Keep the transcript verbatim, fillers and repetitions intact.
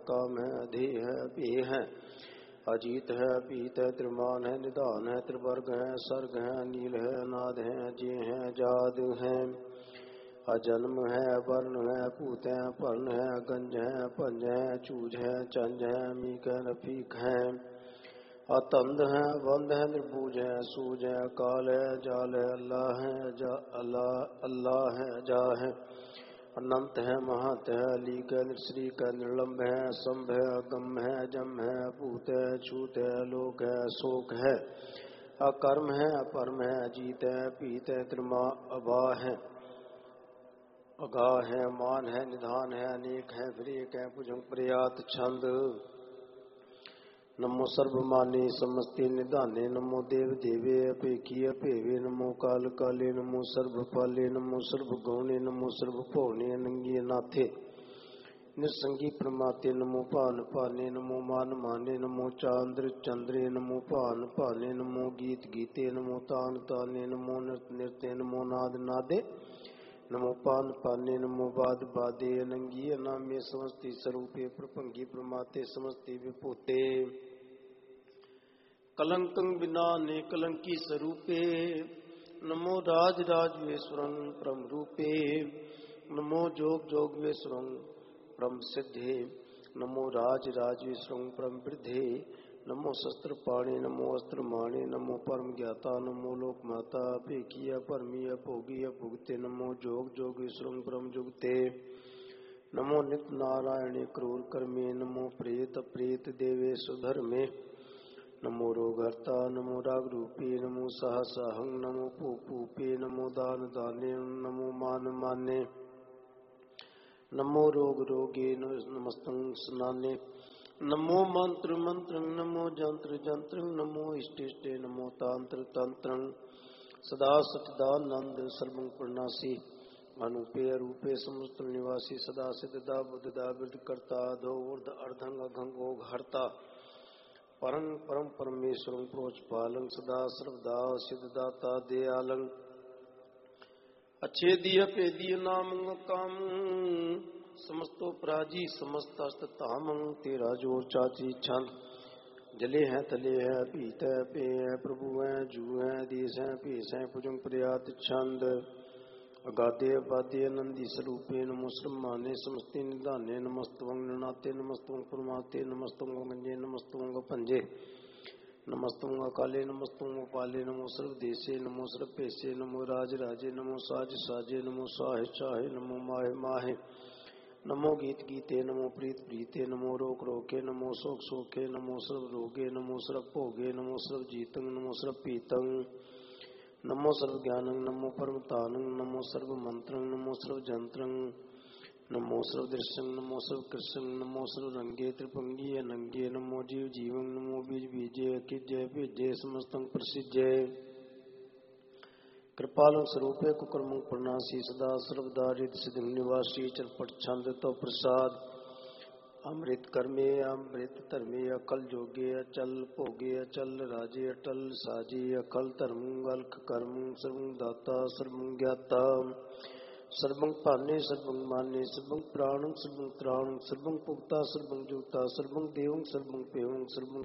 काम है, अधेय है, अपेय है, अजीत है, पीत है, त्रिमान है, निधान है, त्रिवर्ग है, सर्ग है, नील है, अनाद है, अजय है, अजाद है, अजन्म है, वर्ण है, पूत है, पर्ण है, गंज है, पंज है, चूज है, चंज है, मीक है, रफीक है, अतंद है, बंद है, निर्बूज है, सूज है, काल है, जाल है, अल्लाह है, जा अल्लाह अल्लाह है, जा है, अनंत है, महत है, अलीक है, निर्श्रीक है, निर्लंब है, असंभ है, अगम है, अजम है, अपूत है, छूत है, लोक है, शोक है, अकर्म है, अपरम है, अजीत है, पीत है, त्रिमा अभा है, अगाह है, मान है, निधान है, अनेक है, फिर एक है, भुजंग प्रयात छंद। नमो सर्वमाने समस्ते निधाने, नमो देव देवे अपेखी अपेवे, नमो काल काले, नमो सर्वपाले, नमो सर्वगौणे, नमो सर्वभौने, अनंगी नाथे निसंगी प्रमाते, नमो भान भाने, नमो मान माने, नमो चांद्र चंद्रे, नमो भान भाने, नमो गीत गीते, नमो तान ताने, नमो नृत नृत्य, नमो नाद नादे, नमो पान पाने, नमो बाद बादे, अनंगी अनामे समस्ती स्वरूपे, प्रभंगी प्रमाते समस्ती विभूते, कलंकं बिना ने कलंकी स्वरूपे, नमो राज राजवेश्वरं परम रूपे, नमो जोग जोगवेश्वरं परम सिद्धे, नमो राज राजवेश्वरं परम वृद्धे, नमो शस्त्र पाणे, नमो अस्त्र माणे, नमो परम ज्ञाता, नमो लोक माता, अपेखिया परमी अभोगी अभुगते, नमो जोग जोगेश्वरं परम जुगते, नमो नित नारायणे क्रूर कर्मे, नमो प्रेत प्रेत देवेश धर्मे, नमो रोगहर्ता, नमो राग रूपे, नमो सहसहं, नमो पूपूपे, नमो दान दाने, नमो मान माने, नमो रोग रोगे, नमस्तं स्नाने, नमो मंत्र मंत्र, नमो जंत्र जंत्र, नमो इष्ट इष्टे, नमो तांत्र तंत्र, सदा सचिदानंद सर्वं प्रणासी, अनुपे रूपे समस्त निवासी, सदा सिद्धदा बुद्धदा वृद्ध कर्ता, दो ऊर्ध अर्धंग अघंग ओघ हरता, परं परम परमेश्वरं प्रोचपालं, सदा सर्वदा सिद्धदाता दयालं, अच्छेदीय पेदीय नामं काम, समस्तो पराजी समस्त अस्तामं, तेरा जोर चाची छंद, जले हैं तले हैं पीत है पे है, प्रभु है जू है, देश है पेश है, भुजंग प्रयात छंद, अगाधे अबाधे आनंदी स्वरूपे, नमो श्रमाने समस्ते निधाने, नमस्तवं नृणाते, नमस्तवं परमाते, नमस्तवं गंजे, नमस्तवं पंजे, नमस्तवं अकाले, नमस्तवं उपाले, नमो सर्वदेशे, नमो सर्वपेशे, नमो राज राजे, नमो साज साजे, नमो साहे चाहे, नमो माहे माहे, नमो गीत गीते, नमो प्रीत प्रीते, नमो रोक रोके, नमो शोक शोके, नमो सर्व रोगे, नमो सर्व भोगे, नमो सर्व जीतं, नमो सर्व पीतं, नमो सर्व ज्ञानं, नमो परमतानं, नमो सर्व मंत्रं, नमो सर्व जंत्रं, नमो सर्व दृश्यं, नमो सर्व कृष्ण, नमो सर्व रंगे त्रिभंगी अनंगे, नमो जीव जीवं, नमो बीज बीजे अकिजय भेजे, समस्तं प्रसिद्धे, कृपालं स्वरूपे कुकर्मं प्रणासी, सदा सर्वदा रित सिद्धि निवासी, चरपट छंद तो प्रसाद, अमृत कर्मे अमृत धर्मे, अकल जोगे अचल भोगे, अचल राजे अटल साजे, अकल धर्म अलख कर्म, सर्वं दाता सर्वं ज्ञाता, सर्वं पाने सर्वं माने, सर्वं प्राणं सर्वं त्राणं, सर्वं पुक्ता सर्वं जुक्ता, सर्वं देवं सर्वं पेवं, सर्वं